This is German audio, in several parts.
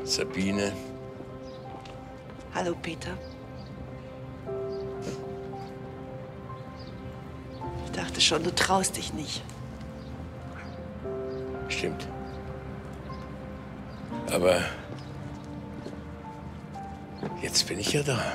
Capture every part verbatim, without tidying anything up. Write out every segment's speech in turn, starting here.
Sabine. Hallo, Peter. Ich dachte schon, du traust dich nicht. Stimmt. Aber jetzt bin ich ja da.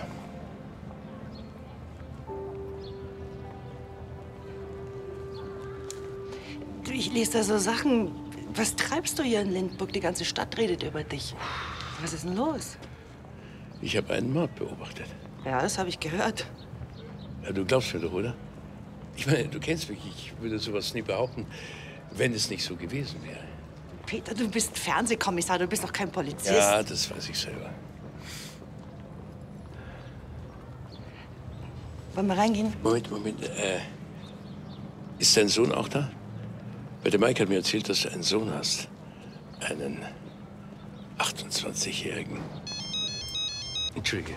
Du, ich lese da so Sachen. Was treibst du hier in Lindburg? Die ganze Stadt redet über dich. Was ist denn los? Ich habe einen Mord beobachtet. Ja, das habe ich gehört. Ja, du glaubst mir doch, oder? Ich meine, du kennst mich. Ich würde sowas nie behaupten, wenn es nicht so gewesen wäre. Peter, du bist Fernsehkommissar, du bist doch kein Polizist. Ja, das weiß ich selber. Wollen wir reingehen? Moment, Moment. Äh, ist dein Sohn auch da? Weil der Mike hat mir erzählt, dass du einen Sohn hast. Einen achtundzwanzigjährigen. Entschuldige.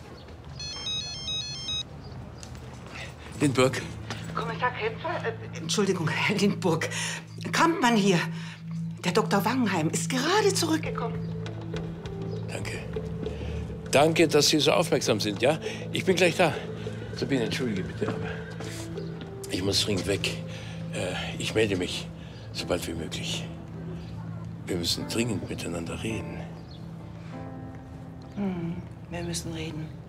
Lindburg. Kommissar Kretzer? Äh, Entschuldigung, Herr Lindburg. Kampmann hier. Der Doktor Wangenheim ist gerade zurückgekommen. Danke. Danke, dass Sie so aufmerksam sind, ja? Ich bin gleich da. Sabine, entschuldige bitte, aber ich muss dringend weg. Äh, ich melde mich, sobald wie möglich. Wir müssen dringend miteinander reden. Hm, wir müssen reden.